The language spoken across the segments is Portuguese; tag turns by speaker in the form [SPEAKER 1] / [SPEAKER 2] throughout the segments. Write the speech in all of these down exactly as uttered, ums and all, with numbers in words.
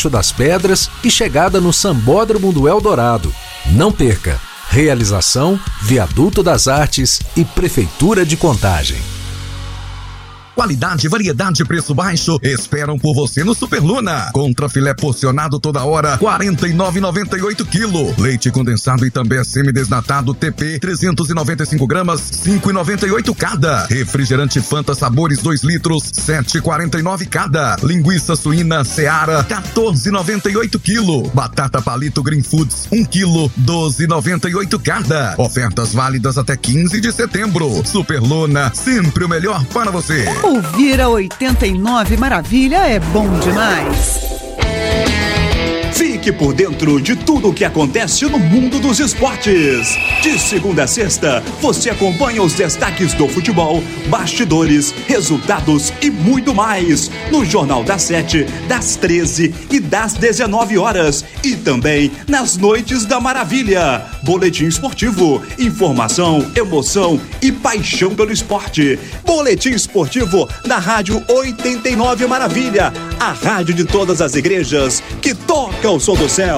[SPEAKER 1] Riacho das Pedras e chegada no Sambódromo do Eldorado. Não perca! Realização, Viaduto das Artes e Prefeitura de Contagem.
[SPEAKER 2] Qualidade, variedade e preço baixo esperam por você no Superluna. Contra filé porcionado toda hora, quarenta e nove reais e noventa e oito centavos quilo. Leite condensado e também semi-desnatado T P, trezentos e noventa e cinco gramas, cinco reais e noventa e oito centavos cada. Refrigerante Fanta Sabores dois litros, sete reais e quarenta e nove centavos cada. Linguiça suína Seara, quatorze reais e noventa e oito centavos quilo. Batata palito Green Foods, um quilo, doze reais e noventa e oito centavos cada. Ofertas válidas até quinze de setembro. Superluna, sempre o melhor para você.
[SPEAKER 3] Ouvir a oitenta e nove Maravilha é bom demais.
[SPEAKER 4] Fique por dentro de tudo o que acontece no mundo dos esportes. De segunda a sexta, você acompanha os destaques do futebol, bastidores, resultados e muito mais. No Jornal das Sete, das treze e das dezenove horas. E também nas Noites da Maravilha. Boletim esportivo, informação, emoção e paixão pelo esporte. Boletim esportivo da Rádio oitenta e nove Maravilha. A rádio de todas as igrejas que toca o som do céu.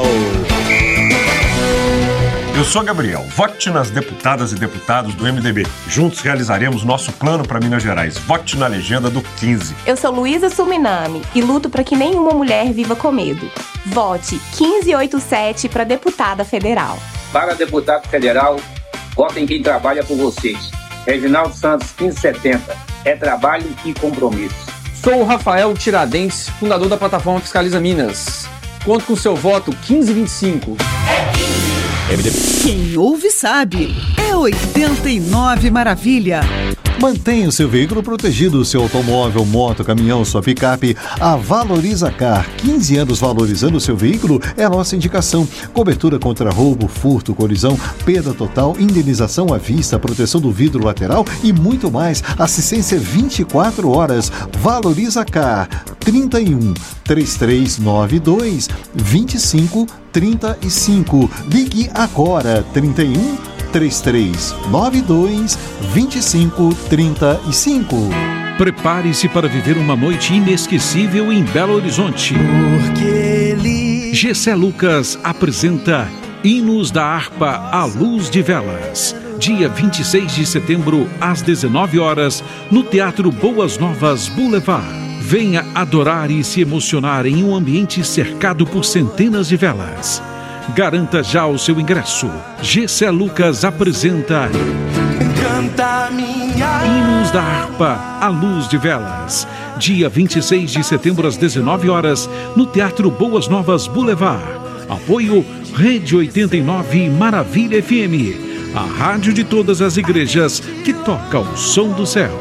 [SPEAKER 5] Eu sou Gabriel. Vote nas deputadas e deputados do M D B. Juntos realizaremos nosso plano para Minas Gerais. Vote na legenda do quinze.
[SPEAKER 6] Eu sou Luísa Suminami e luto para que nenhuma mulher viva com medo. Vote quinze oitenta e sete para deputada federal.
[SPEAKER 7] Para deputado federal, votem quem trabalha por vocês. Reginaldo Santos, quinze setenta. É trabalho e compromisso.
[SPEAKER 8] Sou o Rafael Tiradentes, fundador da plataforma Fiscaliza Minas. Conto com seu voto quinze vinte e cinco.
[SPEAKER 3] É quinze. Quem ouve sabe. É oitenta e nove Maravilha.
[SPEAKER 9] Mantenha o seu veículo protegido, seu automóvel, moto, caminhão, sua picape. A Valoriza Car, quinze anos valorizando o seu veículo, é a nossa indicação. Cobertura contra roubo, furto, colisão, perda total, indenização à vista, proteção do vidro lateral e muito mais. Assistência vinte e quatro horas. Valoriza Car, trinta e um, três três nove dois, vinte e cinco trinta e cinco. Ligue agora, trinta e um, três três nove dois, vinte e cinco trinta e cinco.
[SPEAKER 10] Prepare-se para viver uma noite inesquecível em Belo Horizonte.
[SPEAKER 3] Porque ele...
[SPEAKER 10] Gessé Lucas apresenta Hinos da Harpa à Luz de Velas. Dia vinte e seis de setembro, às dezenove horas, no Teatro Boas Novas Boulevard. Venha adorar e se emocionar em um ambiente cercado por centenas de velas. Garanta já o seu ingresso. Gessé Lucas apresenta
[SPEAKER 11] Canta minha...
[SPEAKER 10] Hinos da Harpa à Luz de Velas. Dia vinte e seis de setembro às dezenove horas, no Teatro Boas Novas Boulevard. Apoio Rede oitenta e nove Maravilha F M, a rádio de todas as igrejas que toca o som do céu.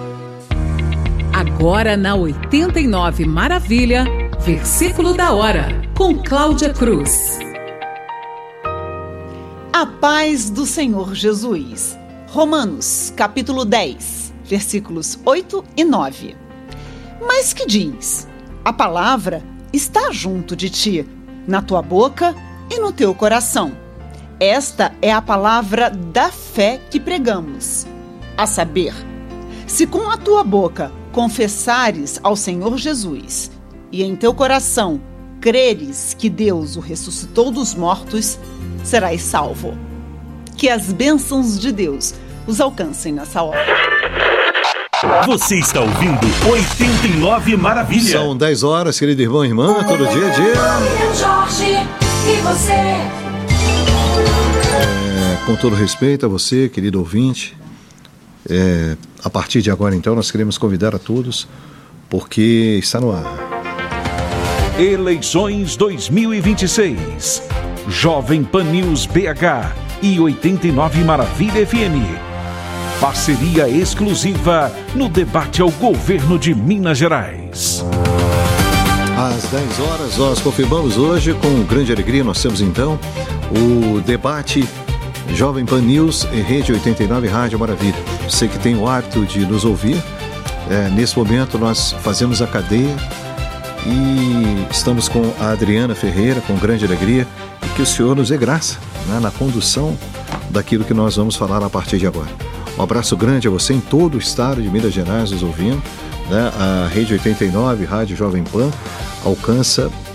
[SPEAKER 12] Agora na oitenta e nove Maravilha, versículo da hora, com Cláudia Cruz.
[SPEAKER 3] A paz do Senhor Jesus. Romanos, capítulo dez, versículos oito e nove. Mas que diz? A palavra está junto de ti, na tua boca e no teu coração. Esta é a palavra da fé que pregamos. A saber, se com a tua boca confessares ao Senhor Jesus e em teu coração creres que Deus o ressuscitou dos mortos, serás salvo. Que as bênçãos de Deus os alcancem nessa hora.
[SPEAKER 4] Você está ouvindo oitenta e nove Maravilha.
[SPEAKER 9] São dez horas, querido irmão e irmã, todo dia a dia.
[SPEAKER 11] Jorge, e você?
[SPEAKER 9] É, com todo respeito a você, querido ouvinte, é, a partir de agora, então, nós queremos convidar a todos, porque está no ar.
[SPEAKER 10] Eleições dois mil e vinte e seis. Jovem Pan News B H e oitenta e nove Maravilha F M. Parceria exclusiva no debate ao governo de Minas Gerais.
[SPEAKER 9] Às dez horas, nós confirmamos hoje, com grande alegria, nós temos então o debate Jovem Pan News e Rede oitenta e nove Rádio Maravilha. Você que tem o hábito de nos ouvir, é, nesse momento nós fazemos a cadeia e estamos com a Adriana Ferreira, com grande alegria, e que o Senhor nos dê graça, né, na condução daquilo que nós vamos falar a partir de agora. Um abraço grande a você em todo o estado de Minas Gerais nos ouvindo, né? A Rede oitenta e nove, Rádio Jovem Pan, alcança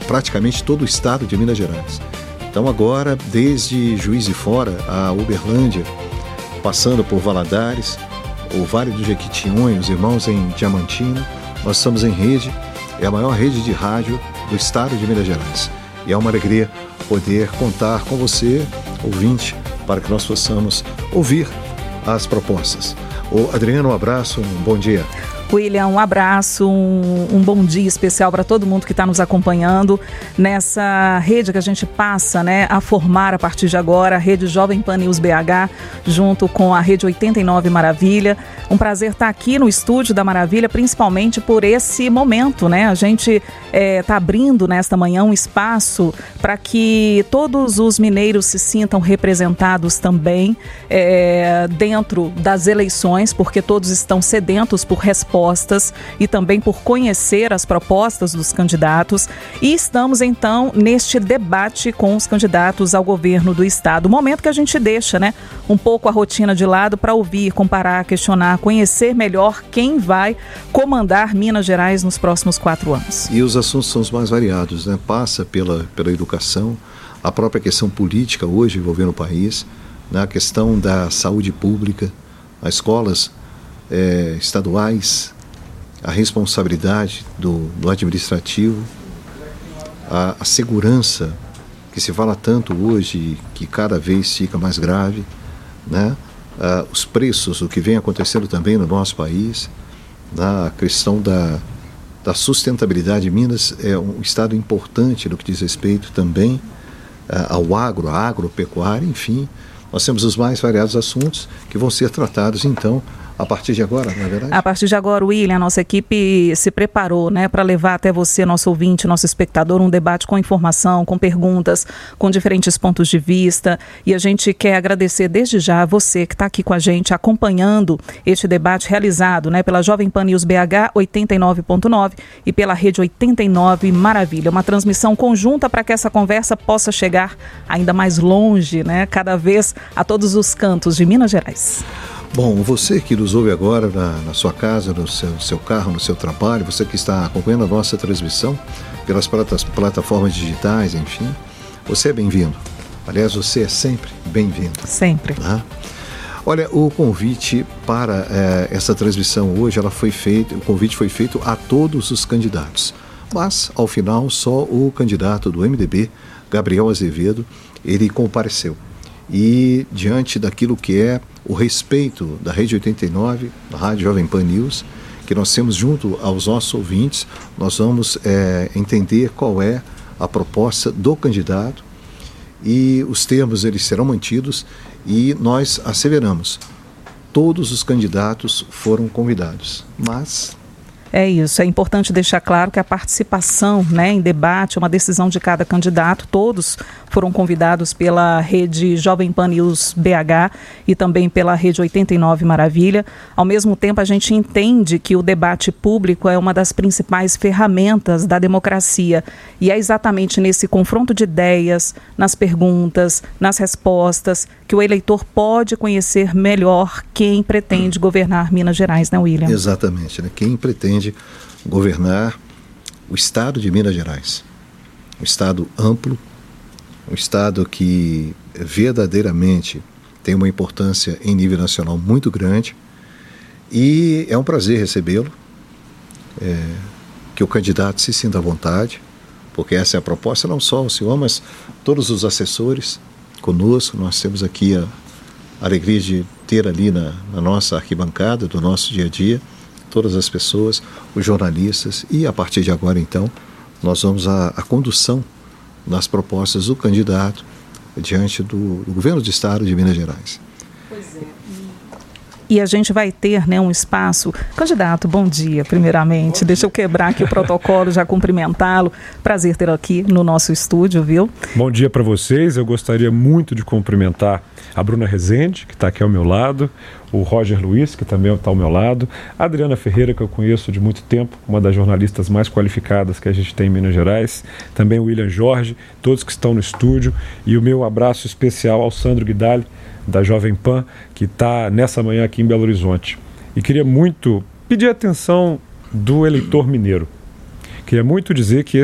[SPEAKER 9] praticamente todo o estado de Minas Gerais. Então agora, desde Juiz de Fora a Uberlândia, passando por Valadares, o Vale do Jequitinhonha, os irmãos em Diamantina, nós estamos em rede, é a maior rede de rádio do estado de Minas Gerais. E é uma alegria poder contar com você, ouvinte, para que nós possamos ouvir as propostas. Ô, Adriano, um abraço, um bom dia.
[SPEAKER 13] William, um abraço, um, um bom dia especial para todo mundo que está nos acompanhando nessa rede que a gente passa, né, a formar a partir de agora, a Rede Jovem Pan News B H, junto com a Rede oitenta e nove Maravilha. Um prazer estar aqui no estúdio da Maravilha, principalmente por esse momento, né? A gente está é, abrindo nesta manhã um espaço para que todos os mineiros se sintam representados também é, dentro das eleições, porque todos estão sedentos por respostas e também por conhecer as propostas dos candidatos. E estamos então neste debate com os candidatos ao governo do estado. O momento que a gente deixa, né, um pouco a rotina de lado para ouvir, comparar, questionar, conhecer melhor quem vai comandar Minas Gerais nos próximos quatro anos.
[SPEAKER 9] E os assuntos são os mais variados, né? Passa pela, pela educação, a própria questão política hoje envolvendo o país, né? A questão da saúde pública, as escolas É, estaduais, a responsabilidade do, do administrativo, a, a segurança que se fala tanto hoje, que cada vez fica mais grave, né? Ah, os preços, o que vem acontecendo também no nosso país, né? A questão da, da sustentabilidade. Minas é um estado importante no que diz respeito também ah, ao agro, à agropecuária, enfim, nós temos os mais variados assuntos que vão ser tratados então a partir de agora, não é verdade?
[SPEAKER 13] A partir de agora, William, a nossa equipe se preparou, né, para levar até você, nosso ouvinte, nosso espectador, um debate com informação, com perguntas, com diferentes pontos de vista. E a gente quer agradecer desde já a você que está aqui com a gente, acompanhando este debate realizado, né, pela Jovem Pan News B H oitenta e nove ponto nove e pela Rede oitenta e nove Maravilha. Uma transmissão conjunta para que essa conversa possa chegar ainda mais longe, né, cada vez a todos os cantos de Minas Gerais.
[SPEAKER 9] Bom, você que nos ouve agora na, na sua casa, no seu, seu carro, no seu trabalho, você que está acompanhando a nossa transmissão pelas platas, plataformas digitais, enfim, você é bem-vindo. Aliás, você é sempre bem-vindo.
[SPEAKER 13] Sempre.
[SPEAKER 9] Tá? Olha, o convite para é, essa transmissão hoje, ela foi feito, o convite foi feito a todos os candidatos. Mas, ao final, só o candidato do M D B, Gabriel Azevedo, ele compareceu. E diante daquilo que é o respeito da Rede oitenta e nove, da Rádio Jovem Pan News, que nós temos junto aos nossos ouvintes, nós vamos é, entender qual é a proposta do candidato e os termos eles serão mantidos e nós asseveramos, todos os candidatos foram convidados, mas...
[SPEAKER 13] É isso, é importante deixar claro que a participação, né, em debate é uma decisão de cada candidato. Todos foram convidados pela Rede Jovem Pan News B H e também pela Rede oitenta e nove Maravilha. Ao mesmo tempo, a gente entende que o debate público é uma das principais ferramentas da democracia. E é exatamente nesse confronto de ideias, nas perguntas, nas respostas, que o eleitor pode conhecer melhor quem pretende governar Minas Gerais, né, William?
[SPEAKER 9] Exatamente, né? Quem pretende governar o estado de Minas Gerais. Um estado amplo, um estado que verdadeiramente tem uma importância em nível nacional muito grande e é um prazer recebê-lo, é, que o candidato se sinta à vontade, porque essa é a proposta, não só o senhor, mas todos os assessores conosco. Nós temos aqui a alegria de ter ali na, na nossa arquibancada do nosso dia a dia todas as pessoas, os jornalistas, e a partir de agora então nós vamos à, à condução das propostas do candidato diante do, do governo do estado de Minas Gerais.
[SPEAKER 13] Pois é. E a gente vai ter, né, um espaço. Candidato, bom dia, primeiramente. Bom Deixa dia. eu quebrar aqui o protocolo, já cumprimentá-lo. Prazer ter aqui no nosso estúdio, viu?
[SPEAKER 5] Bom dia para vocês. Eu gostaria muito de cumprimentar a Bruna Rezende, que está aqui ao meu lado, o Roger Luiz, que também está ao meu lado, a Adriana Ferreira, que eu conheço de muito tempo, uma das jornalistas mais qualificadas que a gente tem em Minas Gerais, também o William Jorge, todos que estão no estúdio, e o meu abraço especial ao Sandro Guidali, da Jovem Pan, que está nessa manhã aqui em Belo Horizonte. E queria muito pedir a atenção do eleitor mineiro. Queria muito dizer que esse é o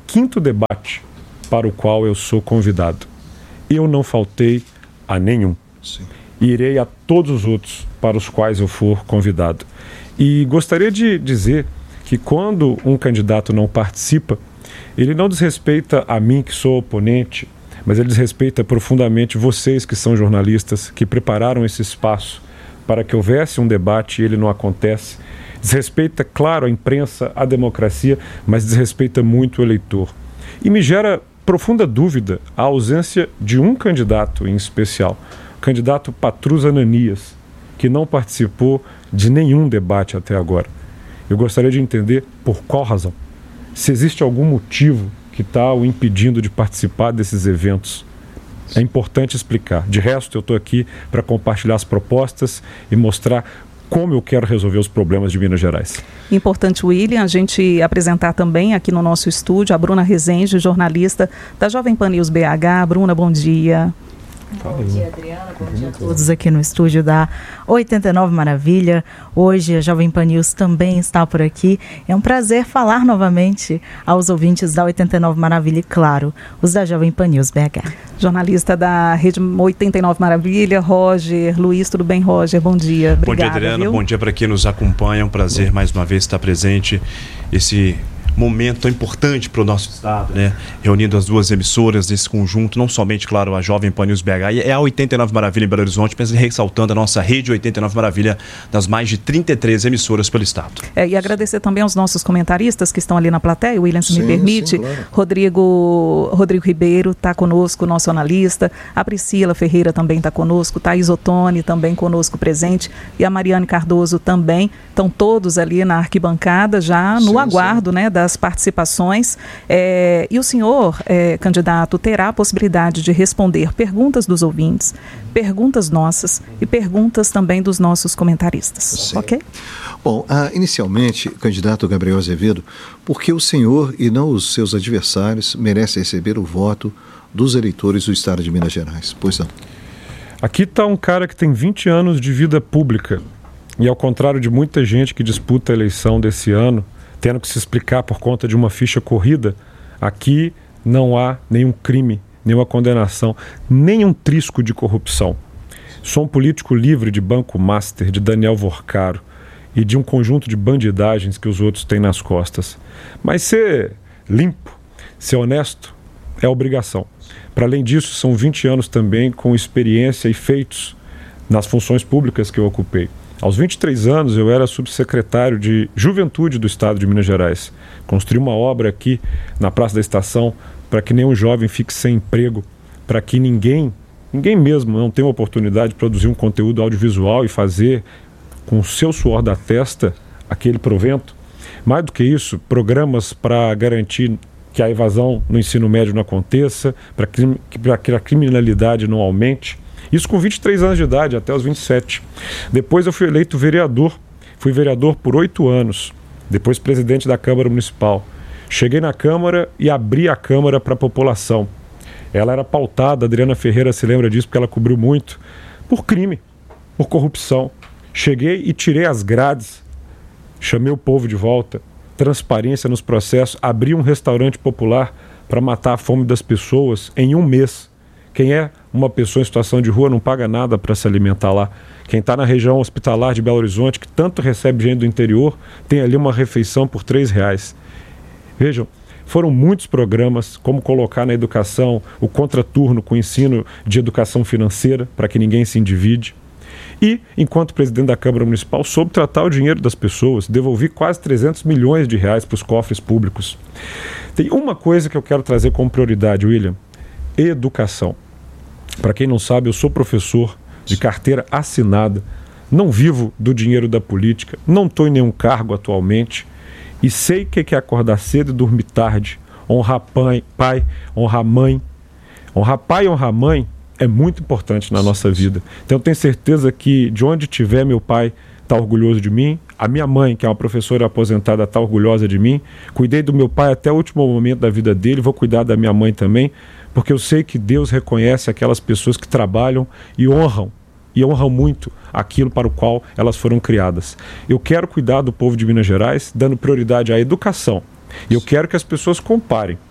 [SPEAKER 5] quinto debate para o qual eu sou convidado. Eu não faltei a nenhum. Sim. Irei a todos os outros para os quais eu for convidado. E gostaria de dizer que quando um candidato não participa, ele não desrespeita a mim, que sou oponente, mas ele desrespeita profundamente vocês, que são jornalistas, que prepararam esse espaço para que houvesse um debate e ele não acontece. Desrespeita, claro, a imprensa, a democracia, mas desrespeita muito o eleitor. E me gera profunda dúvida a ausência de um candidato em especial, o candidato Patrus Ananias, que não participou de nenhum debate até agora. Eu gostaria de entender por qual razão. Se existe algum motivo que está o impedindo de participar desses eventos. É importante explicar. De resto, eu estou aqui para compartilhar as propostas e mostrar como eu quero resolver os problemas de Minas Gerais.
[SPEAKER 13] Importante, William, a gente apresentar também aqui no nosso estúdio a Bruna Rezende, jornalista da Jovem Pan News B H. Bruna, bom dia.
[SPEAKER 14] Bom dia, Adriana. Bom dia a todos aqui no estúdio da oitenta e nove Maravilha. Hoje a Jovem Pan News também está por aqui. É um prazer falar novamente aos ouvintes da oitenta e nove Maravilha e, claro, os da Jovem Pan News B H.
[SPEAKER 13] Jornalista da Rede oitenta e nove Maravilha, Roger Luiz. Tudo bem, Roger? Bom dia. Obrigada,
[SPEAKER 15] bom dia, Adriana. Viu? Bom dia para quem nos acompanha. É um prazer mais uma vez estar presente. Esse momento tão importante para o nosso estado, né? Reunindo as duas emissoras nesse conjunto, não somente, claro, a Jovem Pan News B H, e é a oitenta e nove Maravilha em Belo Horizonte, mas ressaltando a nossa rede oitenta e nove Maravilha das mais de trinta e três emissoras pelo estado.
[SPEAKER 13] É, e agradecer também aos nossos comentaristas que estão ali na plateia. O William, se sim, me permite, sim, claro. Rodrigo, Rodrigo Ribeiro está conosco, nosso analista, a Priscila Ferreira também está conosco, Thaís Ottoni também conosco presente, e a Mariane Cardoso também. Estão todos ali na arquibancada já no sim, aguardo, sim. né, das participações, é, e o senhor, é, candidato, terá a possibilidade de responder perguntas dos ouvintes, perguntas nossas e perguntas também dos nossos comentaristas. Sim. Ok?
[SPEAKER 9] Bom, ah, inicialmente, candidato Gabriel Azevedo, por que o senhor e não os seus adversários merecem receber o voto dos eleitores do estado de Minas Gerais? Pois não.
[SPEAKER 5] Aqui está um cara que tem vinte anos de vida pública e, ao contrário de muita gente que disputa a eleição desse ano, tendo que se explicar por conta de uma ficha corrida, aqui não há nenhum crime, nenhuma condenação, nenhum trisco de corrupção. Sou um político livre de Banco Master, de Daniel Vorcaro e de um conjunto de bandidagens que os outros têm nas costas. Mas ser limpo, ser honesto, é obrigação. Para além disso, são vinte anos também com experiência e feitos nas funções públicas que eu ocupei. Aos vinte e três anos, eu era subsecretário de Juventude do Estado de Minas Gerais. Construí uma obra aqui na Praça da Estação para que nenhum jovem fique sem emprego, para que ninguém, ninguém mesmo não tenha a oportunidade de produzir um conteúdo audiovisual e fazer com o seu suor da testa aquele provento. Mais do que isso, programas para garantir que a evasão no ensino médio não aconteça, para que a criminalidade não aumente. Isso com vinte e três anos de idade, até os vinte e sete. Depois eu fui eleito vereador. Fui vereador por oito anos. Depois presidente da Câmara Municipal. Cheguei na Câmara e abri a Câmara para a população. Ela era pautada, a Adriana Ferreira se lembra disso porque ela cobriu muito, por crime, por corrupção. Cheguei e tirei as grades, chamei o povo de volta, transparência nos processos, abri um restaurante popular para matar a fome das pessoas em um mês. Quem é uma pessoa em situação de rua não paga nada para se alimentar lá. Quem está na região hospitalar de Belo Horizonte, que tanto recebe gente do interior, tem ali uma refeição por três reais. Vejam, foram muitos programas, como colocar na educação o contraturno com o ensino de educação financeira, para que ninguém se endivide. E, enquanto presidente da Câmara Municipal, soube tratar o dinheiro das pessoas, devolvi quase trezentos milhões de reais para os cofres públicos. Tem uma coisa que eu quero trazer como prioridade, William: educação. Para quem não sabe, eu sou professor de carteira assinada, não vivo do dinheiro da política, não estou em nenhum cargo atualmente e sei o que é acordar cedo e dormir tarde, honrar pai, pai, honrar mãe. Honrar pai e honrar mãe é muito importante na nossa vida. Então eu tenho certeza que de onde estiver meu pai está orgulhoso de mim, a minha mãe, que é uma professora aposentada, está orgulhosa de mim. Cuidei do meu pai até o último momento da vida dele, vou cuidar da minha mãe também, porque eu sei que Deus reconhece aquelas pessoas que trabalham e honram, e honram muito aquilo para o qual elas foram criadas. Eu quero cuidar do povo de Minas Gerais, dando prioridade à educação. E eu quero que as pessoas comparem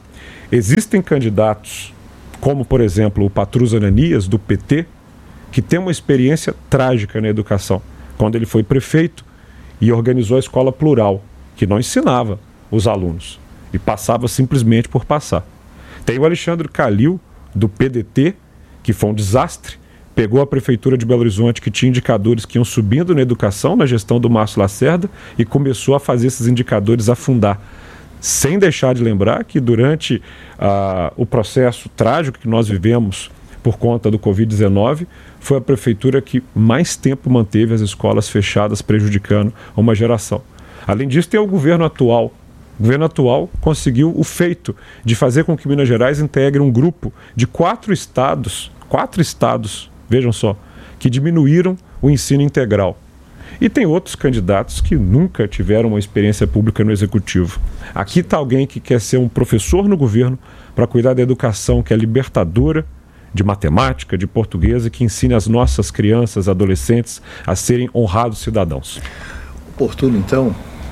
[SPEAKER 5] Existem candidatos, como por exemplo o Patrus Ananias, do P T, que tem uma experiência trágica na educação, quando ele foi prefeito e organizou a escola plural, que não ensinava os alunos e passava simplesmente por passar. Tem o Alexandre Calil, do P D T, que foi um desastre, pegou a prefeitura de Belo Horizonte, que tinha indicadores que iam subindo na educação, na gestão do Márcio Lacerda, e começou a fazer esses indicadores afundar. Sem deixar de lembrar que durante ah, o processo trágico que nós vivemos por conta do covid dezenove, foi a prefeitura que mais tempo manteve as escolas fechadas, prejudicando uma geração. Além disso, tem o governo atual. O governo atual conseguiu o feito de fazer com que Minas Gerais integre um grupo de quatro estados, quatro estados, vejam só, que diminuíram o ensino integral. E tem outros candidatos que nunca tiveram uma experiência pública no executivo. Aqui está alguém que quer ser um professor no governo para cuidar da educação que é libertadora, de matemática, de português, e que ensine as nossas crianças, adolescentes a serem honrados cidadãos.
[SPEAKER 9] Oportuno, então,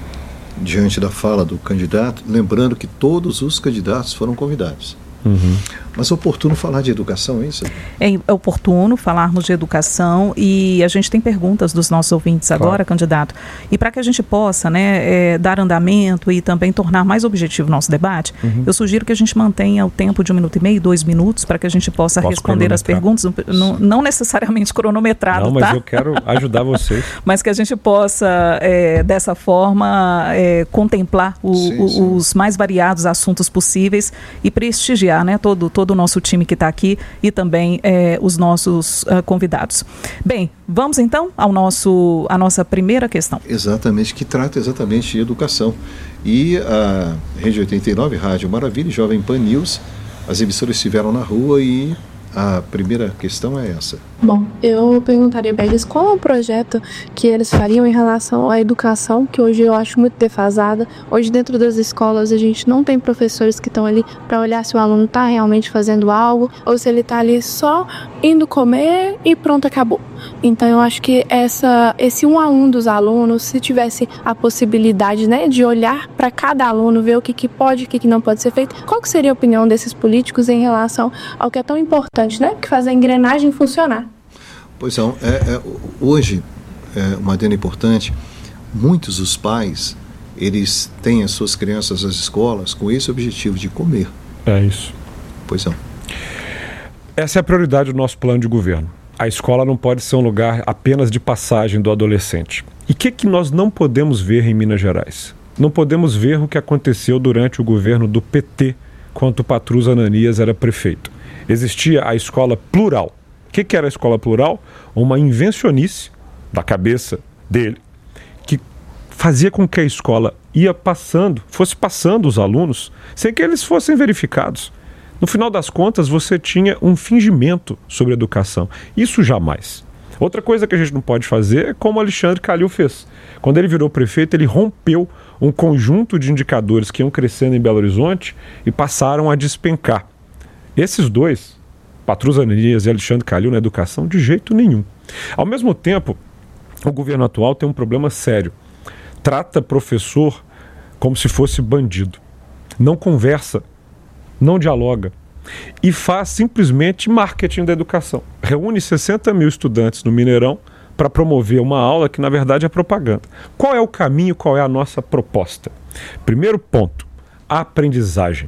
[SPEAKER 9] diante da fala do candidato, lembrando que todos os candidatos foram convidados. Uhum. Mas é oportuno falar de educação, é isso?
[SPEAKER 13] É oportuno falarmos de educação e a gente tem perguntas dos nossos ouvintes agora, claro, candidato. E para que a gente possa, né, é, dar andamento e também tornar mais objetivo o nosso debate, uhum, eu sugiro que a gente mantenha o tempo de um minuto e meio, dois minutos, para que a gente possa Posso responder as perguntas, não, não necessariamente cronometrado,
[SPEAKER 5] não, mas
[SPEAKER 13] tá?
[SPEAKER 5] eu quero ajudar vocês.
[SPEAKER 13] Mas que a gente possa, é, dessa forma, é, contemplar o, sim, o, sim. os mais variados assuntos possíveis e prestigiar, né, todo, todo o nosso time que está aqui e também é, os nossos uh, convidados. Bem, vamos então ao nosso, à nossa primeira questão.
[SPEAKER 9] Exatamente, que trata exatamente de educação. E a Rede oitenta e nove, Rádio Maravilha e Jovem Pan News, as emissoras estiveram na rua e a primeira questão é essa.
[SPEAKER 16] Bom, eu perguntaria para eles qual é o projeto que eles fariam em relação à educação, que hoje eu acho muito defasada. Hoje dentro das escolas a gente não tem professores que estão ali para olhar se o aluno está realmente fazendo algo ou se ele está ali só indo comer e pronto, acabou. Então eu acho que essa, esse um a um dos alunos, se tivesse a possibilidade, né, de olhar para cada aluno, ver o que, que pode e o que, que não pode ser feito, qual que seria a opinião desses políticos em relação ao que é tão importante, né, que faz a engrenagem funcionar?
[SPEAKER 9] Pois é, é, é hoje, é uma adenda importante, muitos dos pais, eles têm as suas crianças nas escolas com esse objetivo de comer.
[SPEAKER 5] É isso.
[SPEAKER 9] Pois é.
[SPEAKER 5] Essa é a prioridade do nosso plano de governo. A escola não pode ser um lugar apenas de passagem do adolescente. E o que, que nós não podemos ver em Minas Gerais? Não podemos ver o que aconteceu durante o governo do P T, quando o Patrus Ananias era prefeito. Existia a escola plural. O que, que era a escola plural? Uma invencionice da cabeça dele, que fazia com que a escola ia passando, fosse passando os alunos, sem que eles fossem verificados. No final das contas, você tinha um fingimento sobre a educação. Isso jamais. Outra coisa que a gente não pode fazer é como o Alexandre Calil fez. Quando ele virou prefeito, ele rompeu um conjunto de indicadores que iam crescendo em Belo Horizonte e passaram a despencar. Esses dois, Patrus Ananias e Alexandre Calil, na educação, de jeito nenhum. Ao mesmo tempo, o governo atual tem um problema sério. Trata professor como se fosse bandido. Não conversa, não dialoga e faz simplesmente marketing da educação. Reúne sessenta mil estudantes no Mineirão para promover uma aula que, na verdade, é propaganda. Qual é o caminho, qual é a nossa proposta? Primeiro ponto, a aprendizagem.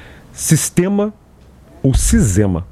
[SPEAKER 5] Sistema, o SISEMA.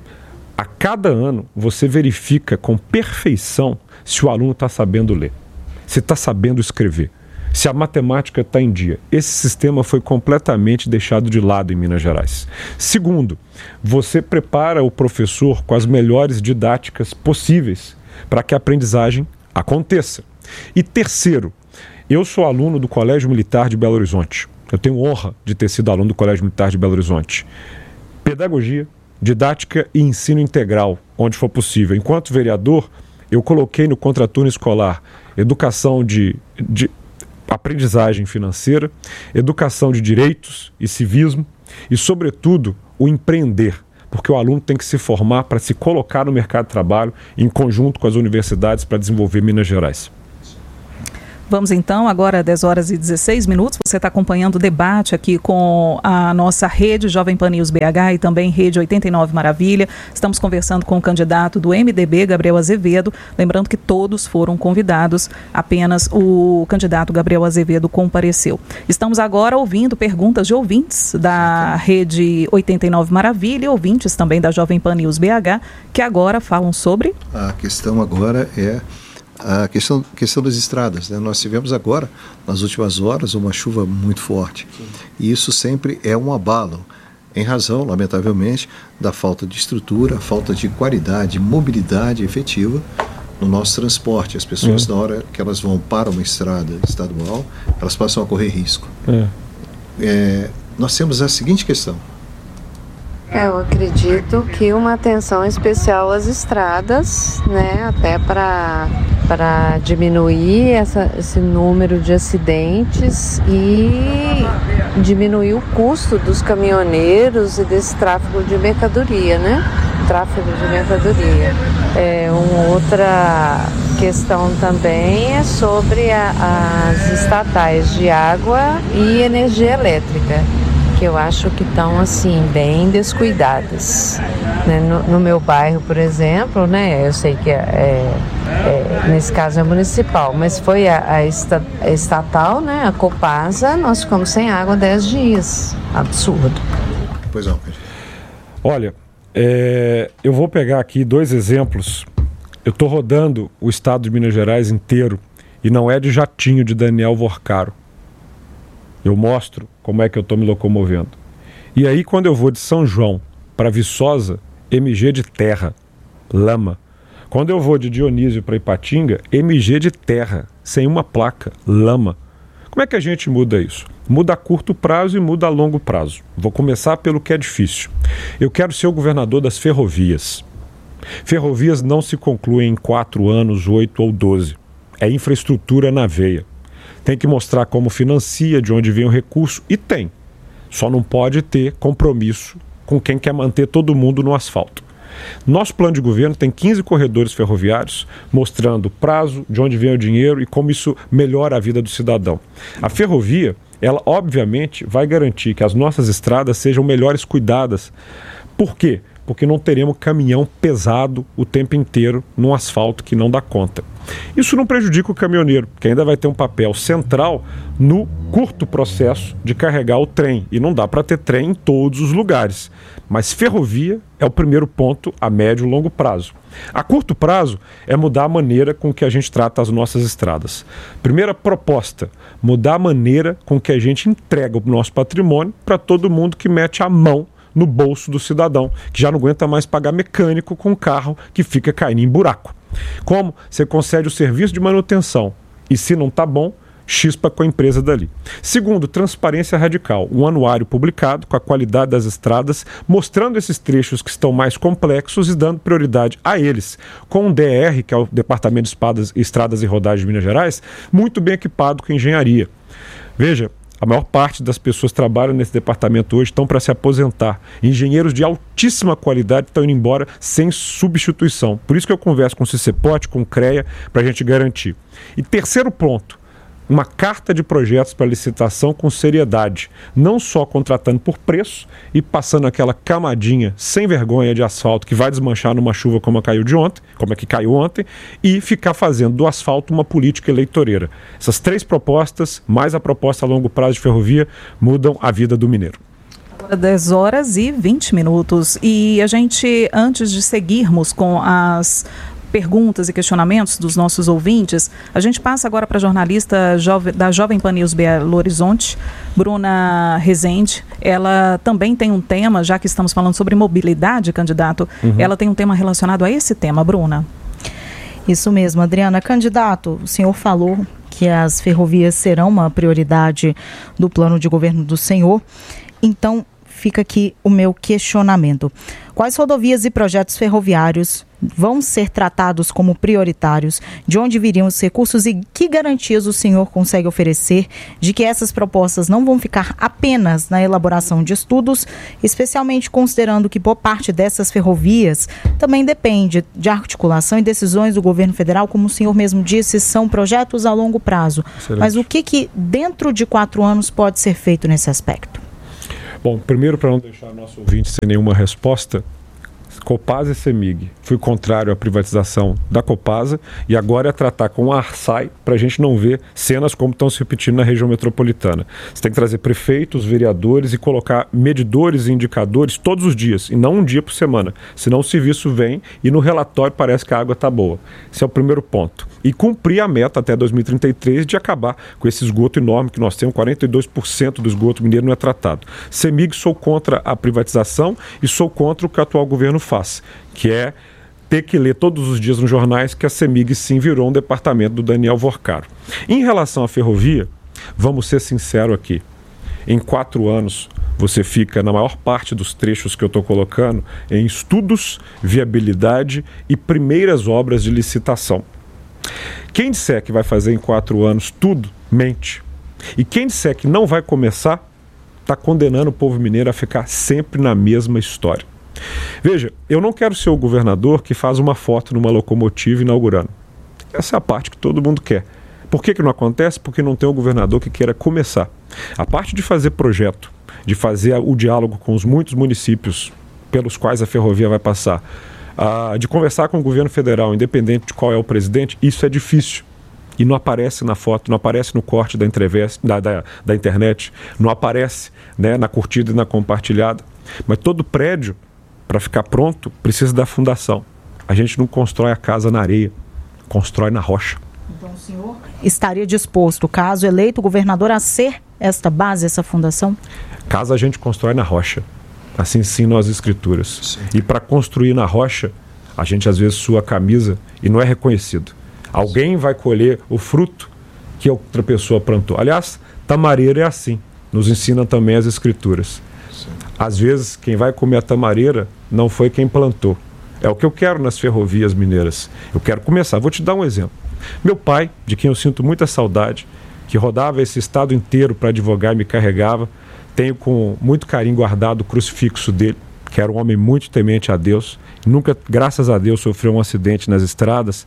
[SPEAKER 5] A cada ano, você verifica com perfeição se o aluno está sabendo ler, se está sabendo escrever, se a matemática está em dia. Esse sistema foi completamente deixado de lado em Minas Gerais. Segundo, você prepara o professor com as melhores didáticas possíveis para que a aprendizagem aconteça. E terceiro, eu sou aluno do Colégio Militar de Belo Horizonte. Eu tenho honra de ter sido aluno do Colégio Militar de Belo Horizonte. Pedagogia, didática e ensino integral, onde for possível. Enquanto vereador, eu coloquei no contraturno escolar educação de, de aprendizagem financeira, educação de direitos e civismo e, sobretudo, o empreender, porque o aluno tem que se formar para se colocar no mercado de trabalho em conjunto com as universidades para desenvolver Minas Gerais.
[SPEAKER 13] Vamos então, agora dez horas e dezesseis minutos, você está acompanhando o debate aqui com a nossa rede Jovem Pan News B H e também Rede oitenta e nove Maravilha. Estamos conversando com o candidato do M D B, Gabriel Azevedo, lembrando que todos foram convidados, apenas o candidato Gabriel Azevedo compareceu. Estamos agora ouvindo perguntas de ouvintes da Rede oitenta e nove Maravilha e ouvintes também da Jovem Pan News B H, que agora falam sobre...
[SPEAKER 17] A questão agora é a questão, questão das estradas, né? Nós tivemos agora, nas últimas horas, uma chuva muito forte. Sim. E isso sempre é um abalo, em razão, lamentavelmente, da falta de estrutura, falta de qualidade, mobilidade efetiva no nosso transporte. As pessoas, é. na hora que elas vão para uma estrada estadual, elas passam a correr risco. É. É, nós temos a seguinte questão.
[SPEAKER 18] Eu acredito que uma atenção especial às estradas, né, até para para diminuir essa, esse número de acidentes e diminuir o custo dos caminhoneiros e desse tráfego de mercadoria, né? Tráfego de mercadoria. É, uma outra questão também é sobre a, as estatais de água e energia elétrica, que eu acho que estão assim bem descuidadas, né? no, no meu bairro, por exemplo, né? Eu sei que é, é, é, nesse caso é municipal, mas foi a, a, esta, a estatal, né? A Copasa, nós ficamos sem água dez dias, absurdo.
[SPEAKER 17] Pois não.
[SPEAKER 5] Olha, é, eu vou pegar aqui dois exemplos. Eu estou rodando o estado de Minas Gerais inteiro e não é de jatinho de Daniel Vorcaro. Eu mostro como é que eu estou me locomovendo. E aí, quando eu vou de São João para Viçosa, M G de terra, lama. Quando eu vou de Dionísio para Ipatinga, M G de terra, sem uma placa, lama. Como é que a gente muda isso? Muda a curto prazo e muda a longo prazo. Vou começar pelo que é difícil. Eu quero ser o governador das ferrovias. Ferrovias não se concluem em quatro anos, oito ou doze. É infraestrutura na veia. Tem que mostrar como financia, de onde vem o recurso, e tem. Só não pode ter compromisso com quem quer manter todo mundo no asfalto. Nosso plano de governo tem quinze corredores ferroviários, mostrando prazo, de onde vem o dinheiro e como isso melhora a vida do cidadão. A ferrovia, ela obviamente vai garantir que as nossas estradas sejam melhores cuidadas. Por quê? Porque não teremos caminhão pesado o tempo inteiro num asfalto que não dá conta. Isso não prejudica o caminhoneiro, que ainda vai ter um papel central no curto processo de carregar o trem. E não dá para ter trem em todos os lugares. Mas ferrovia é o primeiro ponto a médio e longo prazo. A curto prazo é mudar a maneira com que a gente trata as nossas estradas. Primeira proposta, mudar a maneira com que a gente entrega o nosso patrimônio para todo mundo que mete a mão no bolso do cidadão, que já não aguenta mais pagar mecânico com carro que fica caindo em buraco. Como você concede o serviço de manutenção e, se não está bom, chispa com a empresa dali. Segundo, transparência radical. Um anuário publicado com a qualidade das estradas, mostrando esses trechos que estão mais complexos e dando prioridade a eles. Com um D R, que é o Departamento de Espadas, Estradas e Rodagem de Minas Gerais, muito bem equipado com engenharia. Veja, a maior parte das pessoas que trabalham nesse departamento hoje estão para se aposentar. Engenheiros de altíssima qualidade estão indo embora sem substituição. Por isso que eu converso com o CICEPOT, com o CREA, para a gente garantir. E terceiro ponto, uma carta de projetos para licitação com seriedade. Não só contratando por preço e passando aquela camadinha sem vergonha de asfalto que vai desmanchar numa chuva como a caiu de ontem, como a que caiu ontem, e ficar fazendo do asfalto uma política eleitoreira. Essas três propostas, mais a proposta a longo prazo de ferrovia, mudam a vida do mineiro.
[SPEAKER 13] Agora dez horas e vinte minutos. E a gente, antes de seguirmos com as perguntas e questionamentos dos nossos ouvintes, a gente passa agora para a jornalista jove, da Jovem Pan News Belo Horizonte, Bruna Rezende. Ela também tem um tema, já que estamos falando sobre mobilidade, candidato, uhum. ela tem um tema relacionado a esse tema, Bruna.
[SPEAKER 14] Isso mesmo, Adriana. Candidato, o senhor falou que as ferrovias serão uma prioridade do plano de governo do senhor, então fica aqui o meu questionamento. Quais rodovias e projetos ferroviários vão ser tratados como prioritários? De onde viriam os recursos e que garantias o senhor consegue oferecer de que essas propostas não vão ficar apenas na elaboração de estudos, especialmente considerando que boa parte dessas ferrovias também depende de articulação e decisões do governo federal, como o senhor mesmo disse, são projetos a longo prazo. Excelente. Mas o que, que dentro de quatro anos pode ser feito nesse aspecto?
[SPEAKER 5] Bom, primeiro, para não deixar nosso ouvinte sem nenhuma resposta, Copasa e CEMIG. Fui contrário à privatização da Copasa e agora é tratar com a Arsai para a gente não ver cenas como estão se repetindo na região metropolitana. Você tem que trazer prefeitos, vereadores e colocar medidores e indicadores todos os dias e não um dia por semana. Senão o serviço vem e no relatório parece que a água está boa. Esse é o primeiro ponto. E cumprir a meta até dois mil e trinta e três de acabar com esse esgoto enorme que nós temos, quarenta e dois por cento do esgoto mineiro não é tratado. CEMIG, sou contra a privatização e sou contra o que o atual governo faz, que é ter que ler todos os dias nos jornais que a CEMIG sim virou um departamento do Daniel Vorcaro. Em relação à ferrovia, vamos ser sinceros aqui, em quatro anos você fica, na maior parte dos trechos que eu estou colocando, em estudos, viabilidade e primeiras obras de licitação. Quem disser que vai fazer em quatro anos tudo, mente. E quem disser que não vai começar, está condenando o povo mineiro a ficar sempre na mesma história. Veja, eu não quero ser o governador que faz uma foto numa locomotiva inaugurando. Essa é a parte que todo mundo quer. Por que que não acontece? Porque não tem um governador que queira começar. A parte de fazer projeto, de fazer o diálogo com os muitos municípios pelos quais a ferrovia vai passar, Uh, de conversar com o governo federal, independente de qual é o presidente, isso é difícil. E não aparece na foto, não aparece no corte da, da, da, da internet, não aparece, né, na curtida e na compartilhada. Mas todo prédio, para ficar pronto, precisa da fundação. A gente não constrói a casa na areia, constrói na rocha.
[SPEAKER 14] Então o senhor estaria disposto, caso eleito governador, a ser esta base, essa fundação?
[SPEAKER 5] Caso a gente constrói na rocha. Assim ensinam as escrituras. Sim. E para construir na rocha, a gente às vezes sua a camisa e não é reconhecido. Alguém vai colher o fruto que a outra pessoa plantou. Aliás, tamareira é assim. Nos ensinam também as escrituras. Sim. Às vezes, quem vai comer a tamareira não foi quem plantou. É o que eu quero nas ferrovias mineiras. Eu quero começar. Vou te dar um exemplo. Meu pai, de quem eu sinto muita saudade, que rodava esse estado inteiro para advogar e me carregava, tenho com muito carinho guardado o crucifixo dele, que era um homem muito temente a Deus. Nunca, graças a Deus, sofreu um acidente nas estradas.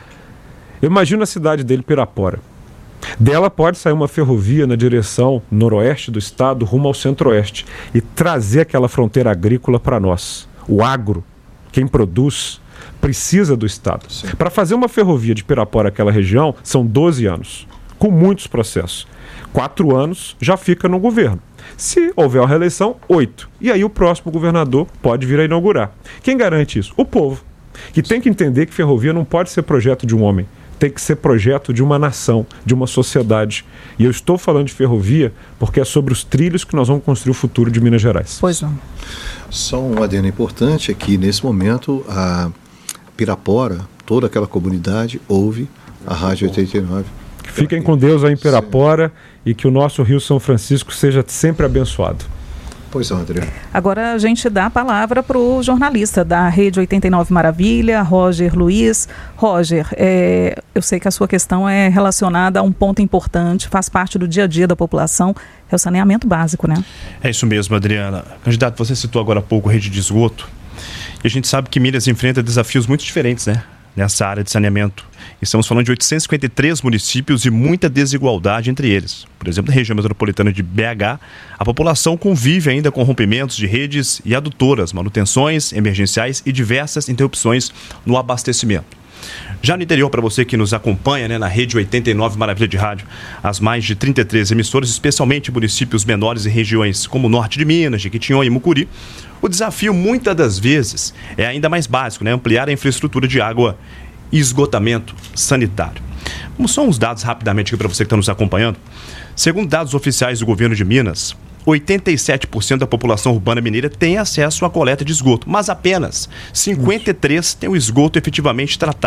[SPEAKER 5] Eu imagino a cidade dele, Pirapora. Dela pode sair uma ferrovia na direção noroeste do estado, rumo ao centro-oeste, e trazer aquela fronteira agrícola para nós. O agro, quem produz, precisa do estado. Para fazer uma ferrovia de Pirapora àquela região, são doze anos, com muitos processos. Quatro anos já fica no governo. Se houver uma reeleição, oito. E aí o próximo governador pode vir a inaugurar. Quem garante isso? O povo, que tem que entender que ferrovia não pode ser projeto de um homem, tem que ser projeto de uma nação, de uma sociedade. E eu estou falando de ferrovia porque é sobre os trilhos que nós vamos construir o futuro de Minas Gerais.
[SPEAKER 14] Pois não.
[SPEAKER 17] Só um adendo importante é que, nesse momento, a Pirapora, toda aquela comunidade, ouve a Rádio oitenta e nove.
[SPEAKER 5] Fiquem com Deus aí em Pirapora. Sim. E que o nosso Rio São Francisco seja sempre abençoado.
[SPEAKER 17] Pois é, André.
[SPEAKER 13] Agora a gente dá a palavra para o jornalista da Rede oitenta e nove Maravilha, Roger Luiz. Roger, é, eu sei que a sua questão é relacionada a um ponto importante, faz parte do dia a dia da população, é o saneamento básico, né?
[SPEAKER 15] É isso mesmo, Adriana. Candidato, você citou agora há pouco a rede de esgoto, e a gente sabe que Minas enfrenta desafios muito diferentes, né? Nessa área de saneamento. Estamos falando de oitocentos e cinquenta e três municípios e muita desigualdade entre eles. Por exemplo, na região metropolitana de B H, a população convive ainda com rompimentos de redes e adutoras, manutenções emergenciais e diversas interrupções no abastecimento. Já no interior, para você que nos acompanha, né, na Rede oitenta e nove Maravilha de Rádio, as mais de trinta e três emissoras, especialmente municípios menores e regiões como o norte de Minas, Jequitinhonha e Mucuri, o desafio, muitas das vezes, é ainda mais básico, né? Ampliar a infraestrutura de água e esgotamento sanitário. Vamos só uns dados rapidamente aqui para você que está nos acompanhando. Segundo dados oficiais do governo de Minas, oitenta e sete por cento da população urbana mineira tem acesso à coleta de esgoto, mas apenas cinquenta e três por cento tem o esgoto efetivamente tratado.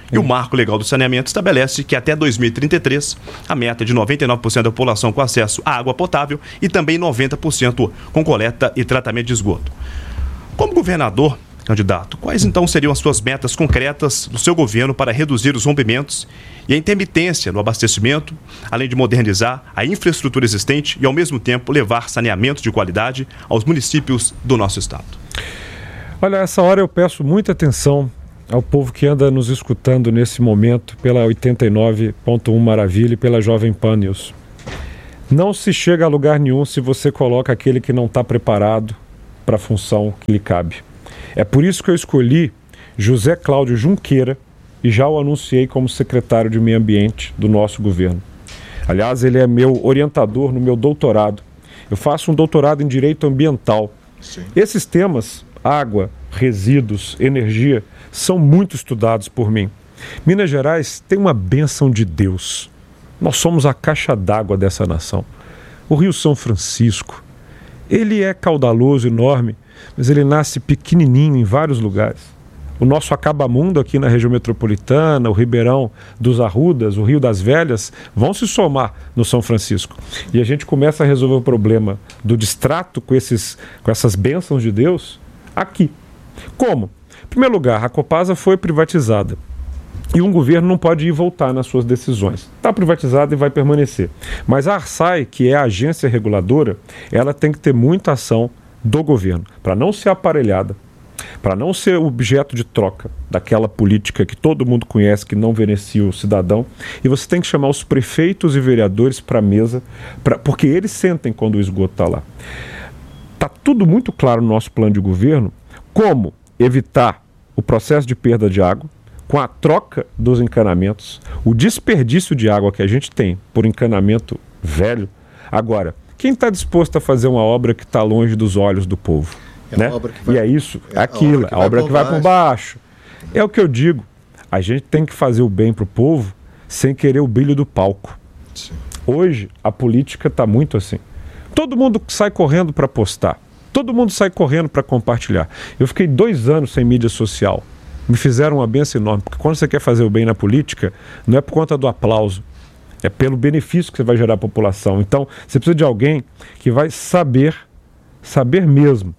[SPEAKER 15] E o Marco Legal do Saneamento estabelece que até dois mil e trinta e três a meta é de noventa e nove por cento da população com acesso à água potável e também noventa por cento com coleta e tratamento de esgoto. Como governador, candidato, quais então seriam as suas metas concretas do seu governo para reduzir os rompimentos e a intermitência no abastecimento, além de modernizar a infraestrutura existente e, ao mesmo tempo, levar saneamento de qualidade aos municípios do nosso estado?
[SPEAKER 5] Olha, essa hora eu peço muita atenção ao povo que anda nos escutando nesse momento pela oitenta e nove ponto um Maravilha e pela Jovem Pan News. Não se chega a lugar nenhum se você coloca aquele que não está preparado para a função que lhe cabe. É por isso que eu escolhi José Cláudio Junqueira e já o anunciei como secretário de Meio Ambiente do nosso governo. Aliás, ele é meu orientador no meu doutorado. Eu faço um doutorado em Direito Ambiental. Sim. Esses temas, água, resíduos, energia, são muito estudados por mim. Minas Gerais tem uma bênção de Deus. Nós somos a caixa d'água dessa nação. O Rio São Francisco, ele é caudaloso, enorme, mas ele nasce pequenininho em vários lugares. O nosso Acabamundo aqui na região metropolitana, o Ribeirão dos Arrudas, o Rio das Velhas, vão se somar no São Francisco. E a gente começa a resolver o problema do distrato com, esses, com essas bênçãos de Deus aqui. Como? Em primeiro lugar, a Copasa foi privatizada. E um governo não pode ir e voltar nas suas decisões. Está privatizada e vai permanecer. Mas a Arsai, que é a agência reguladora, ela tem que ter muita ação do governo, para não ser aparelhada, para não ser objeto de troca daquela política que todo mundo conhece, que não beneficia o cidadão. E você tem que chamar os prefeitos e vereadores para a mesa, pra, porque eles sentem quando o esgoto está lá. Está tudo muito claro no nosso plano de governo como evitar o processo de perda de água, com a troca dos encanamentos, o desperdício de água que a gente tem por encanamento velho. Agora, quem está disposto a fazer uma obra que está longe dos olhos do povo? É né? Vai, e é isso, é aquilo, a obra que vai, vai por baixo. É o que eu digo, a gente tem que fazer o bem para o povo sem querer o brilho do palco. Sim. Hoje, a política está muito assim. Todo mundo sai correndo para postar, todo mundo sai correndo para compartilhar. Eu fiquei dois anos sem mídia social. Me fizeram uma benção enorme, porque quando você quer fazer o bem na política, não é por conta do aplauso, é pelo benefício que você vai gerar à população. Então, você precisa de alguém que vai saber, saber mesmo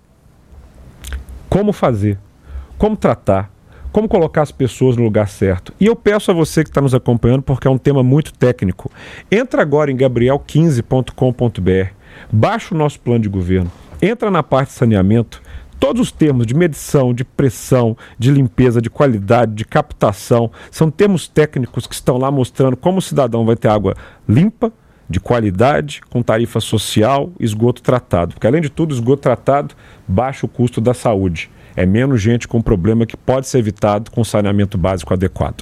[SPEAKER 5] como fazer, como tratar, como colocar as pessoas no lugar certo. E eu peço a você que está nos acompanhando, porque é um tema muito técnico, entra agora em gabriel quinze ponto com ponto b r, baixa o nosso plano de governo, entra na parte de saneamento. Todos os termos de medição, de pressão, de limpeza, de qualidade, de captação, são termos técnicos que estão lá mostrando como o cidadão vai ter água limpa, de qualidade, com tarifa social, esgoto tratado. Porque, além de tudo, esgoto tratado baixa o custo da saúde. É menos gente com problema que pode ser evitado com saneamento básico adequado.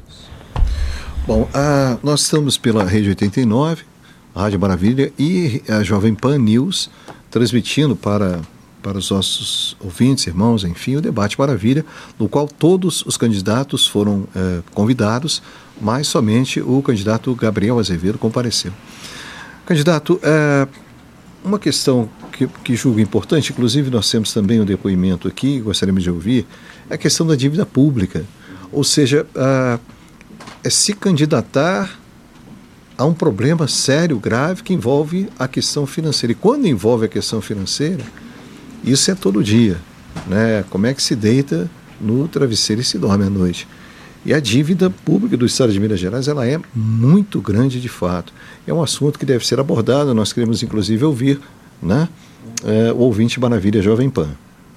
[SPEAKER 17] Bom, uh, nós estamos pela Rede oitenta e nove, a Rádio Maravilha e a Jovem Pan News, transmitindo para... para os nossos ouvintes, irmãos, enfim, o Debate Maravilha, no qual todos os candidatos foram eh, convidados, mas somente o candidato Gabriel Azevedo compareceu. Candidato, eh, uma questão que, que julgo importante, inclusive nós temos também um depoimento aqui, gostaríamos de ouvir, é a questão da dívida pública, ou seja, eh, é se candidatar a um problema sério, grave, que envolve a questão financeira. E quando envolve a questão financeira, isso é todo dia, né? Como é que se deita no travesseiro e se dorme à noite. E a dívida pública do Estado de Minas Gerais, ela é muito grande de fato. É um assunto que deve ser abordado, nós queremos inclusive ouvir, né? É, o ouvinte Maravilha Jovem Pan.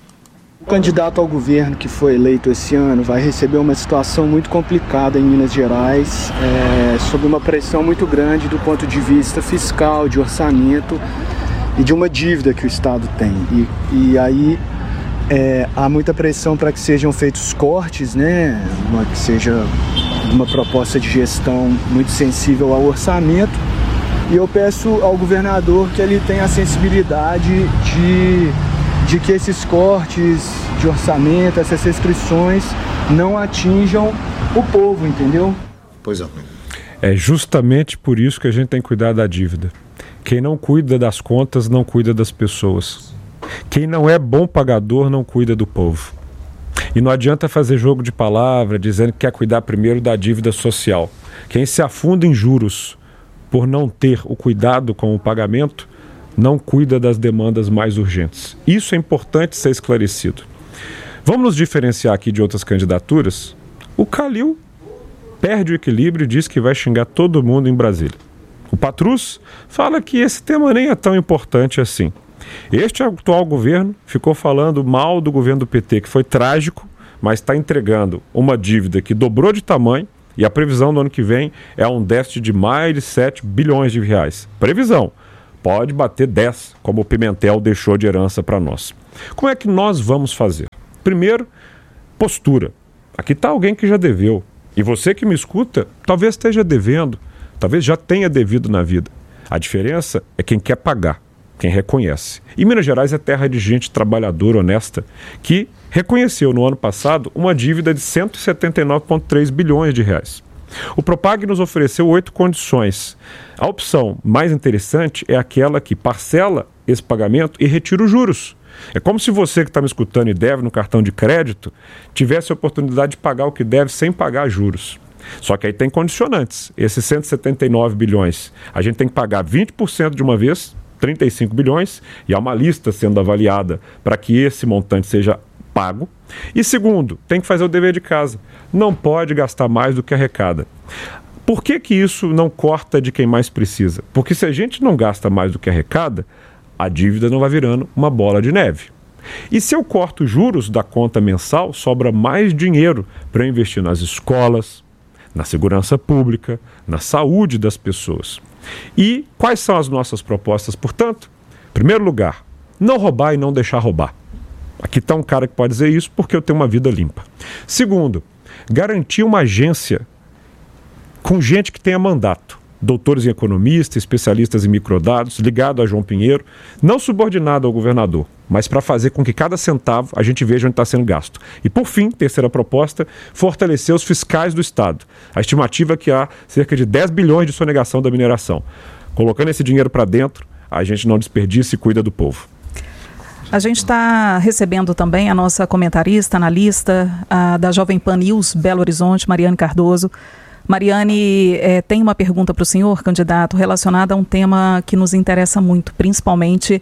[SPEAKER 19] O candidato ao governo que foi eleito esse ano vai receber uma situação muito complicada em Minas Gerais, é, sob uma pressão muito grande do ponto de vista fiscal, de orçamento, e de uma dívida que o Estado tem. E, e aí é, há muita pressão para que sejam feitos cortes, né? Uma, que seja uma proposta de gestão muito sensível ao orçamento. E eu peço ao governador que ele tenha a sensibilidade de, de que esses cortes de orçamento, essas restrições, não atinjam o povo, entendeu?
[SPEAKER 17] Pois é.
[SPEAKER 5] É justamente por isso que a gente tem que cuidar da dívida. Quem não cuida das contas não cuida das pessoas. Quem não é bom pagador não cuida do povo. E não adianta fazer jogo de palavra dizendo que quer cuidar primeiro da dívida social. Quem se afunda em juros por não ter o cuidado com o pagamento, não cuida das demandas mais urgentes. Isso é importante ser esclarecido. Vamos nos diferenciar aqui de outras candidaturas? O Calil perde o equilíbrio e diz que vai xingar todo mundo em Brasília. O Patrus fala que esse tema nem é tão importante assim. Este atual governo ficou falando mal do governo do P T, que foi trágico, mas está entregando uma dívida que dobrou de tamanho e a previsão do ano que vem é um déficit de mais de sete bilhões de reais. Previsão. Pode bater dez, como o Pimentel deixou de herança para nós. Como é que nós vamos fazer? Primeiro, postura. Aqui está alguém que já deveu. E você que me escuta, talvez esteja devendo, talvez já tenha devido na vida. A diferença é quem quer pagar, quem reconhece. E Minas Gerais é terra de gente trabalhadora, honesta, que reconheceu no ano passado uma dívida de cento e setenta e nove vírgula três bilhões de reais. O Propag nos ofereceu oito condições. A opção mais interessante é aquela que parcela esse pagamento e retira os juros. É como se você que está me escutando e deve no cartão de crédito tivesse a oportunidade de pagar o que deve sem pagar juros. Só que aí tem condicionantes. Esses cento e setenta e nove bilhões, a gente tem que pagar vinte por cento de uma vez, trinta e cinco bilhões, e há uma lista sendo avaliada para que esse montante seja pago. E segundo, tem que fazer o dever de casa. Não pode gastar mais do que arrecada. Por que que isso não corta de quem mais precisa? Porque se a gente não gasta mais do que arrecada, a dívida não vai virando uma bola de neve. E se eu corto juros da conta mensal, sobra mais dinheiro para investir nas escolas, na segurança pública, na saúde das pessoas. E quais são as nossas propostas, portanto? Em primeiro lugar, não roubar e não deixar roubar. Aqui está um cara que pode dizer isso porque eu tenho uma vida limpa. Segundo, garantir uma agência com gente que tenha mandato. Doutores em economia, especialistas em microdados, ligado a João Pinheiro, não subordinado ao governador, mas para fazer com que cada centavo a gente veja onde está sendo gasto. E por fim, terceira proposta, fortalecer os fiscais do Estado. A estimativa é que há cerca de dez bilhões de sonegação da mineração. Colocando esse dinheiro para dentro, a gente não desperdiça e cuida do povo.
[SPEAKER 13] A gente está recebendo também a nossa comentarista, analista a, da Jovem Pan News Belo Horizonte, Mariane Cardoso. Mariane, é, tem uma pergunta para o senhor, candidato, relacionada a um tema que nos interessa muito, principalmente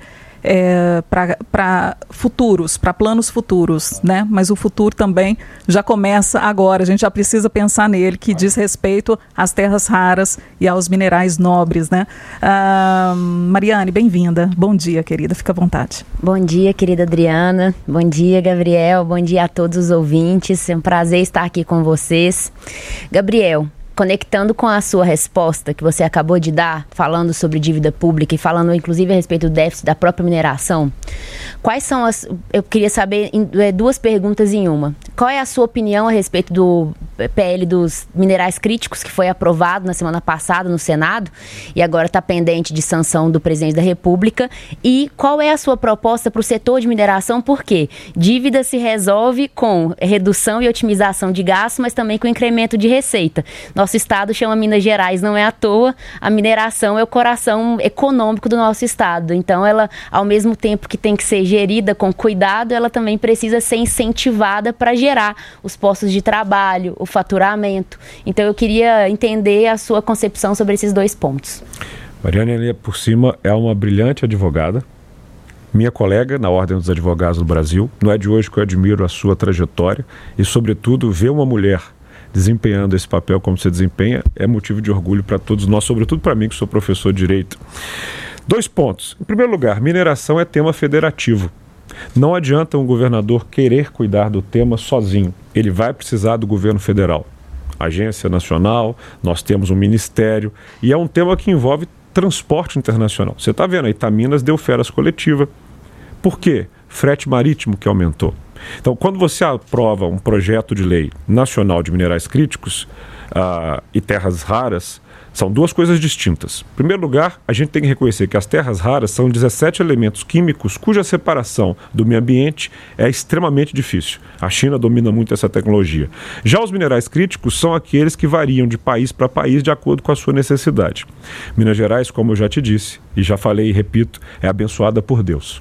[SPEAKER 13] é, para futuros, para planos futuros, né? Mas o futuro também já começa agora, a gente já precisa pensar nele, que diz respeito às terras raras e aos minerais nobres, né? Ah, Mariane, bem-vinda. Bom dia, querida, fica à vontade.
[SPEAKER 20] Bom dia, querida Adriana. Bom dia, Gabriel. Bom dia a todos os ouvintes. É um prazer estar aqui com vocês. Gabriel, conectando com a sua resposta que você acabou de dar, falando sobre dívida pública e falando inclusive a respeito do déficit da própria mineração, quais são as... Eu queria saber duas perguntas em uma. Qual é a sua opinião a respeito do P L dos minerais críticos que foi aprovado na semana passada no Senado e agora está pendente de sanção do presidente da República? E qual é a sua proposta para o setor de mineração? Por quê? Dívida se resolve com redução e otimização de gastos, mas também com incremento de receita. Nosso estado chama Minas Gerais, não é à toa. A mineração é o coração econômico do nosso estado. Então, ela, ao mesmo tempo que tem que ser gerida com cuidado, ela também precisa ser incentivada para gerar os postos de trabalho, o faturamento. Então, eu queria entender a sua concepção sobre esses dois pontos.
[SPEAKER 5] Mariane, por cima, é uma brilhante advogada, minha colega na Ordem dos Advogados do Brasil. Não é de hoje que eu admiro a sua trajetória e, sobretudo, ver uma mulher desempenhando esse papel como você desempenha é motivo de orgulho para todos nós, sobretudo para mim que sou professor de Direito. Dois pontos. Em primeiro lugar, mineração é tema federativo. Não adianta um governador querer cuidar do tema sozinho. Ele vai precisar do governo federal. Agência Nacional, nós temos um ministério e é um tema que envolve transporte internacional. Você está vendo, a Itaminas deu férias coletiva. Por quê? Frete marítimo que aumentou. Então, quando você aprova um projeto de lei nacional de minerais críticos uh, e terras raras, são duas coisas distintas. Em primeiro lugar, a gente tem que reconhecer que as terras raras são dezessete elementos químicos cuja separação do meio ambiente é extremamente difícil. A China domina muito essa tecnologia. Já os minerais críticos são aqueles que variam de país para país de acordo com a sua necessidade. Minas Gerais, como eu já te disse, e já falei e repito, é abençoada por Deus.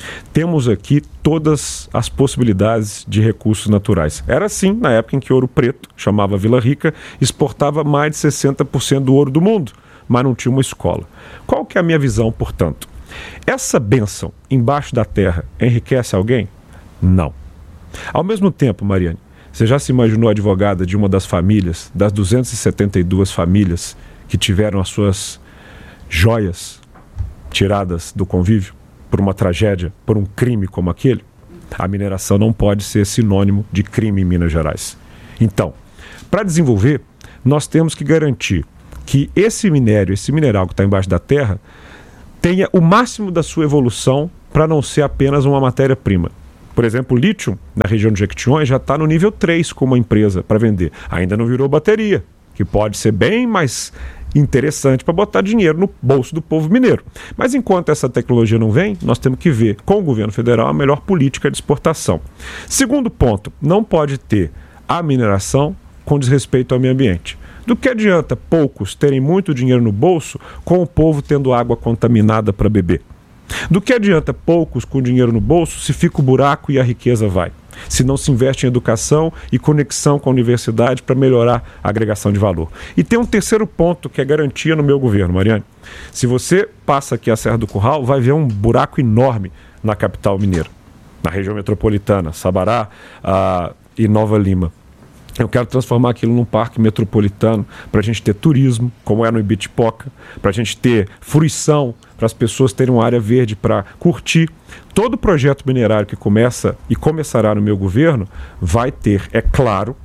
[SPEAKER 5] Temos aqui todas as possibilidades de recursos naturais. Era assim na época em que Ouro Preto, chamava Vila Rica, exportava mais de sessenta por cento do ouro do mundo, mas não tinha uma escola. Qual que é a minha visão, portanto? Essa bênção embaixo da terra enriquece alguém? Não. Ao mesmo tempo, Mariane, você já se imaginou advogada de uma das famílias, das duzentas e setenta e duas famílias que tiveram as suas joias tiradas do convívio por uma tragédia, por um crime como aquele? A mineração não pode ser sinônimo de crime em Minas Gerais. Então, para desenvolver, nós temos que garantir que esse minério, esse mineral que está embaixo da terra, tenha o máximo da sua evolução para não ser apenas uma matéria-prima. Por exemplo, o lítio, na região de Jequitinhonha, já está no nível três como uma empresa para vender. Ainda não virou bateria, que pode ser bem mais interessante para botar dinheiro no bolso do povo mineiro. Mas enquanto essa tecnologia não vem, nós temos que ver com o governo federal a melhor política de exportação. Segundo ponto, não pode ter a mineração com desrespeito ao meio ambiente. Do que adianta poucos terem muito dinheiro no bolso com o povo tendo água contaminada para beber? Do que adianta poucos com dinheiro no bolso se fica o buraco e a riqueza vai? Se não se investe em educação e conexão com a universidade para melhorar a agregação de valor. E tem um terceiro ponto que é garantia no meu governo, Mariane. Se você passa aqui a Serra do Curral, vai ver um buraco enorme na capital mineira, na região metropolitana, Sabará uh, e Nova Lima. Eu quero transformar aquilo num parque metropolitano para a gente ter turismo, como é no Ibitipoca, para a gente ter fruição, para as pessoas terem uma área verde para curtir. Todo projeto minerário que começa e começará no meu governo vai ter, é claro,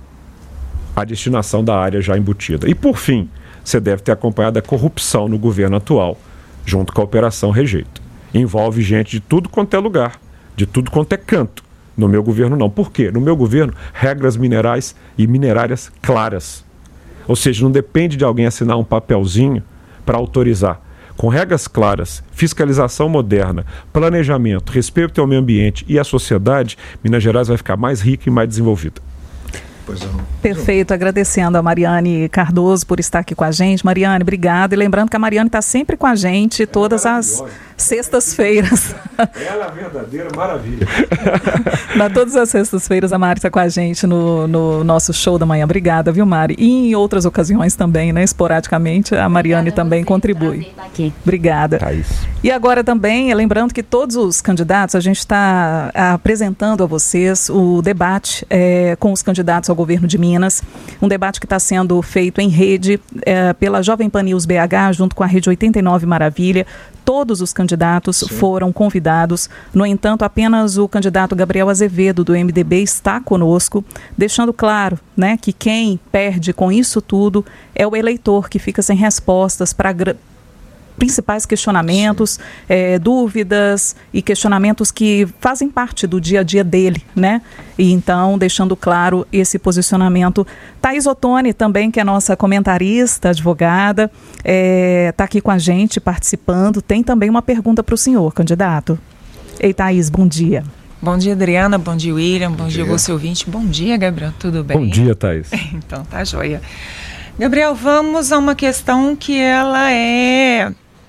[SPEAKER 5] a destinação da área já embutida. E por fim, você deve ter acompanhado a corrupção no governo atual, junto com a Operação Rejeito. Envolve gente de tudo quanto é lugar, de tudo quanto é canto. No meu governo não. Por quê? No meu governo, regras minerais e minerárias claras. Ou seja, não depende de alguém assinar um papelzinho para autorizar. Com regras claras, fiscalização moderna, planejamento, respeito ao meio ambiente e à sociedade, Minas Gerais vai ficar mais rica e mais desenvolvida.
[SPEAKER 17] Pois é.
[SPEAKER 13] Perfeito, agradecendo a Mariane Cardoso por estar aqui com a gente. Mariane, obrigada. E lembrando que a Mariane está sempre com a gente todas as sextas-feiras.
[SPEAKER 5] Ela é a verdadeira maravilha.
[SPEAKER 13] Na todas as sextas-feiras a Mari está com a gente no, no nosso show da manhã. Obrigada, viu, Mari? E em outras ocasiões também, né? Esporadicamente, a Mariane Obrigada também contribui. Aqui. Obrigada.
[SPEAKER 5] Thaís.
[SPEAKER 13] E agora também, lembrando que todos os candidatos, a gente está apresentando a vocês o debate é, com os candidatos ao governo de Minas. Um debate que está sendo feito em rede é, pela Jovem Pan News B H, junto com a Rede oitenta e nove Maravilha. Todos os candidatos Sim. foram convidados. No entanto, apenas o candidato Gabriel Azevedo, do M D B, está conosco, deixando claro, né, que quem perde com isso tudo é o eleitor, que fica sem respostas para gra- principais questionamentos, é, dúvidas e questionamentos que fazem parte do dia a dia dele, né? E então, deixando claro esse posicionamento. Thaís Ottoni também, que é nossa comentarista, advogada, está é, aqui com a gente, participando. Tem também uma pergunta para o senhor, candidato. Ei, Thaís, bom dia.
[SPEAKER 21] Bom dia, Adriana. Bom dia, William. Bom, bom dia, você ouvinte. Bom dia, Gabriel. Tudo bem?
[SPEAKER 5] Bom dia, Thaís.
[SPEAKER 21] Então, tá joia. Gabriel, vamos a uma questão que ela é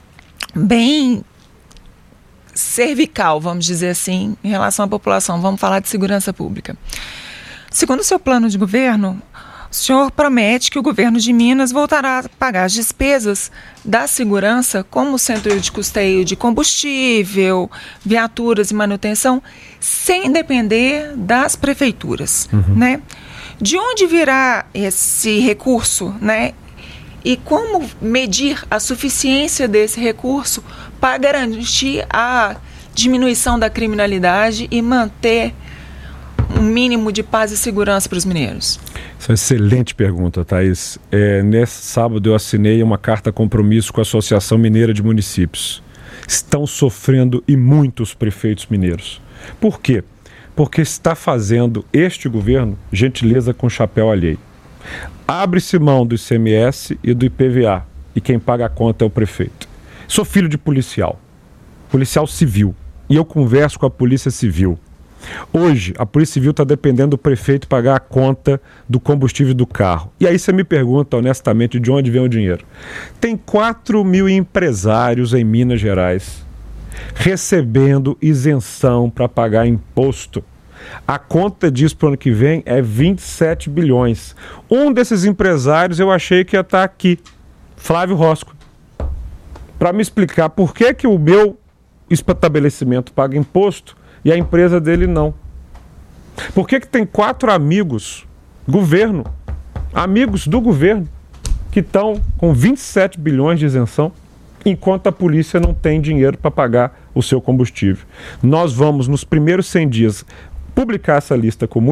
[SPEAKER 21] bem cervical, vamos dizer assim, em relação à população. Vamos falar de segurança pública. Segundo o seu plano de governo, o senhor promete que o governo de Minas voltará a pagar as despesas da segurança, como o centro de custeio de combustível, viaturas e manutenção, sem depender das prefeituras, uhum. né? De onde virá esse recurso, né? E como medir a suficiência desse recurso para garantir a diminuição da criminalidade e manter um mínimo de paz e segurança para os mineiros?
[SPEAKER 5] Essa é uma excelente pergunta, Thaís. É, nesse sábado eu assinei uma carta compromisso com a Associação Mineira de Municípios. Estão sofrendo e muitos prefeitos mineiros. Por quê? Porque está fazendo este governo gentileza com chapéu alheio. Abre-se mão do I C M S e do I P V A, e quem paga a conta é o prefeito. Sou filho de policial, policial civil, e eu converso com a Polícia Civil. Hoje, a Polícia Civil está dependendo do prefeito pagar a conta do combustível do carro. E aí você me pergunta, honestamente, de onde vem o dinheiro. Tem quatro mil empresários em Minas Gerais recebendo isenção para pagar imposto. A conta disso para o ano que vem é vinte e sete bilhões. Um desses empresários eu achei que ia estar aqui, Flávio Rosco, para me explicar por que, que o meu estabelecimento paga imposto e a empresa dele não. Por que, que tem quatro amigos, governo, amigos do governo, que estão com vinte e sete bilhões de isenção, enquanto a polícia não tem dinheiro para pagar o seu combustível? Nós vamos, nos primeiros cem dias, publicar essa lista com